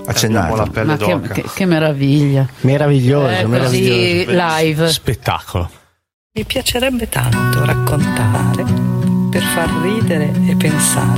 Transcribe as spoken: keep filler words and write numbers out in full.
accennato. La pelle Ma che, che, che meraviglia. Meraviglioso, Eh, meraviglioso. così live. Spettacolo. Mi piacerebbe tanto raccontare per far ridere e pensare